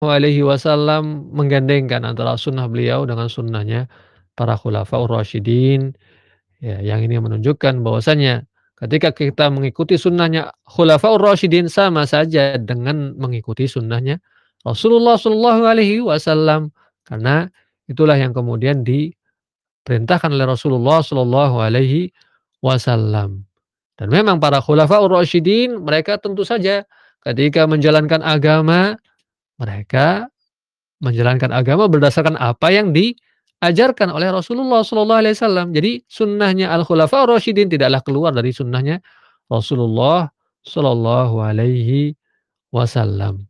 alaihi wasallam menggandengkan antara sunnah beliau dengan sunnahnya para khulafaur rasyidin, ya, yang ini menunjukkan bahwasanya ketika kita mengikuti sunnahnya khulafaur rasyidin sama saja dengan mengikuti sunnahnya Rasulullah Shallallahu alaihi wasallam. Karena itulah yang kemudian diperintahkan oleh Rasulullah Shallallahu alaihi wasallam. Dan memang para khulafaur rasyidin mereka tentu saja ketika menjalankan agama, mereka menjalankan agama berdasarkan apa yang diajarkan oleh Rasulullah Sallallahu Alaihi Wasallam. Jadi sunnahnya al khulafaur rasyidin tidaklah keluar dari sunnahnya Rasulullah Sallallahu Alaihi Wasallam.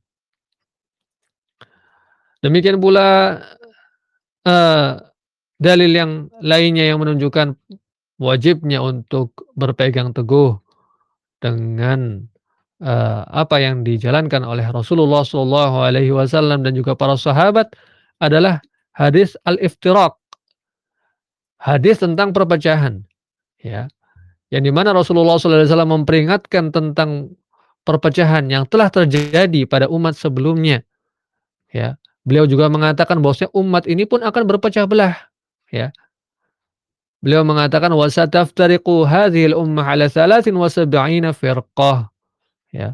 Demikian pula eh, dalil yang lainnya yang menunjukkan wajibnya untuk berpegang teguh dengan apa yang dijalankan oleh Rasulullah Sallallahu Alaihi Wasallam dan juga para sahabat adalah hadis al-iftiraq, hadis tentang perpecahan, ya, yang di mana Rasulullah Sallallahu Alaihi Wasallam memperingatkan tentang perpecahan yang telah terjadi pada umat sebelumnya, ya. Beliau juga mengatakan bahwasanya umat ini pun akan berpecah belah, ya. Beliau mengatakan wasataftariqu hadhil ummah ala 73 firqah, ya.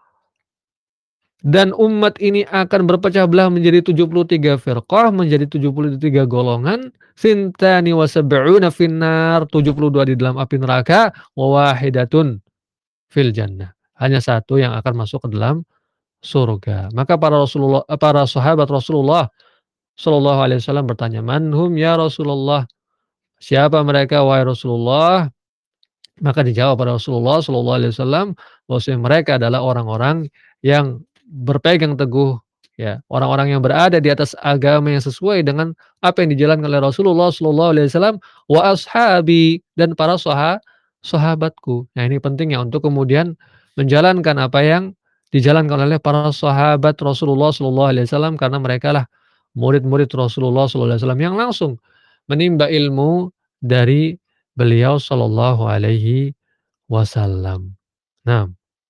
Dan umat ini akan berpecah belah menjadi 73 firqah, menjadi 73 golongan, sintani wa sab'una finnar, 72 di dalam api neraka, wa wahidatun fil jannah. Hanya satu yang akan masuk ke dalam surga. Maka para sahabat Rasulullah sallallahu alaihi wasallam bertanya, "Man hum ya Rasulullah?" Siapa mereka wahai Rasulullah? Maka dijawab oleh Rasulullah sallallahu alaihi wasallam bahwasanya mereka adalah orang-orang yang berpegang teguh, ya, orang-orang yang berada di atas agama yang sesuai dengan apa yang dijalankan oleh Rasulullah sallallahu alaihi wasallam wa ashabi dan para sahabatku. Nah, ini pentingnya untuk kemudian menjalankan apa yang dijalankan oleh para sahabat Rasulullah sallallahu alaihi wasallam karena merekalah murid-murid Rasulullah sallallahu alaihi wasallam yang langsung menimba ilmu dari beliau sallallahu alaihi wasallam. Nah,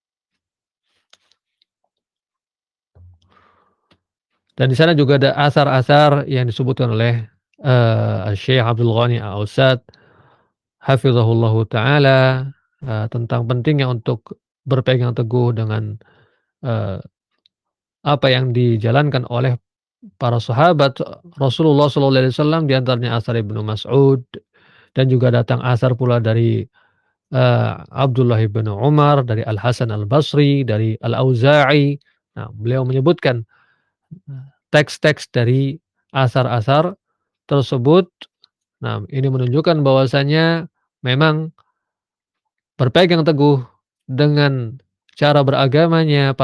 dan di sana juga ada asar-asar yang disebutkan oleh, Syekh Abdul Ghani Al-Ausad hafizahullahu taala, tentang pentingnya untuk berpegang teguh dengan, eee, apa yang dijalankan oleh para sahabat Rasulullah sallallahu alaihi wasallam, di antaranya asar Ibnu Mas'ud dan juga datang asar pula dari, Abdullah bin Umar, dari Al-Hasan Al-Basri, dari Al-Auza'i. Nah, beliau menyebutkan teks-teks dari asar-asar tersebut. Nah, ini menunjukkan bahwasanya memang berpegang teguh dengan cara beragamanya